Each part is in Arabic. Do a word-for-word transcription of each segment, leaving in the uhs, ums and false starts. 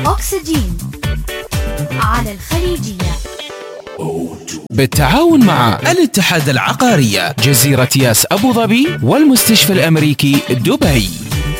أكسجين على الخليجية بالتعاون مع الاتحاد العقارية جزيرة ياس أبو ظبي والمستشفى الأمريكي دبي.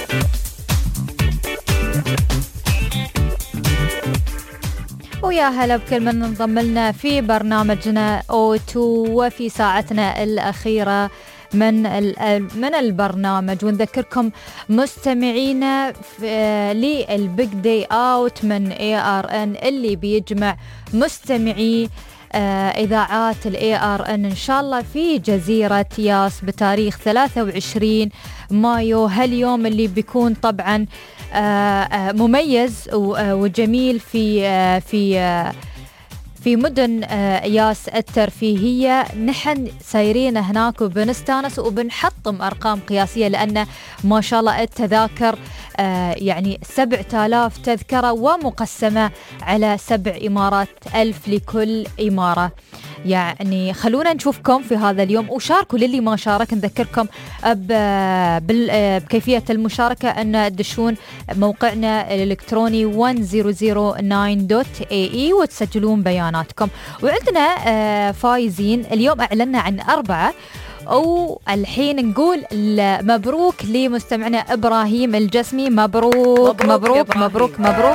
ويا هلا بكل من انضم لنا في برنامجنا أو تو وفي ساعتنا الأخيرة من من البرنامج. ونذكركم مستمعينا للبيج داي اوت من إيه آر إن اللي بيجمع مستمعي إذاعات ال إيه آر إن إن شاء الله في جزيرة ياس بتاريخ ثلاثة وعشرين مايو. هاليوم اللي بيكون طبعا مميز وجميل في في في مدن ياس الترفيهية. نحن سايرين هناك وبنستانس وبنحطم أرقام قياسية، لأن ما شاء الله التذاكر يعني سبعة آلاف تذكرة ومقسمة على سبع إمارات، ألف لكل إمارة. يعني خلونا نشوفكم في هذا اليوم وشاركوا للي ما شارك. نذكركم بكيفية المشاركة أن تدشون موقعنا الإلكتروني مية تسعة دوت إيه إي وتسجلون بياناتكم. وعندنا فايزين اليوم، أعلنا عن أربعة، والحين نقول مبروك لمستمعنا إبراهيم الجسمي. مبروك مبروك مبروك مبروك, مبروك.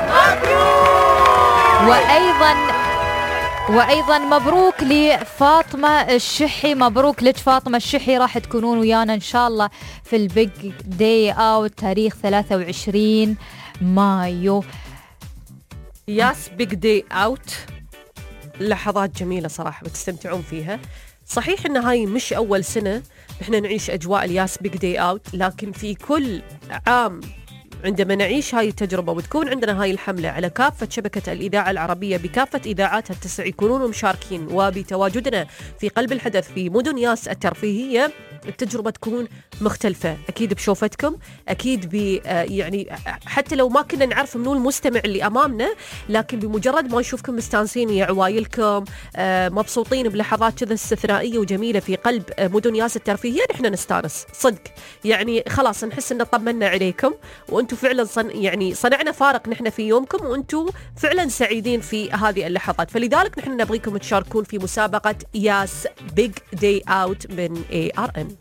وأيضا وأيضا مبروك لفاطمة الشحي. مبروك لك فاطمة الشحي، راح تكونون ويانا إن شاء الله في البيج داي أوت تاريخ ثلاثة وعشرين مايو. ياس بيج داي أوت لحظات جميلة صراحة بتستمتعون فيها. صحيح إن هاي مش أول سنة إحنا نعيش أجواء الياس بيج داي أوت، لكن في كل عام عندما نعيش هاي التجربة وتكون عندنا هاي الحملة على كافة شبكة الإذاعة العربية بكافة إذاعاتها التسع يكونون مشاركين، وبتواجدنا في قلب الحدث في مدن ياس الترفيهية، التجربة تكون مختلفة أكيد بشوفتكم، أكيد ب يعني حتى لو ما كنا نعرف منو المستمع اللي أمامنا، لكن بمجرد ما نشوفكم مستانسين يا عوايلكم مبسوطين بلحظات كذا استثنائية وجميلة في قلب مدن ياس الترفيهية، نحن نستانس صدق. يعني خلاص نحس إن طمنا عليكم، وأنتم فعلا صن يعني صنعنا فارق نحن في يومكم، وأنتم فعلا سعيدين في هذه اللحظات. فلذلك نحن نبغيكم تشاركون في مسابقة ياس بيج داي أوت من إيه آر إن.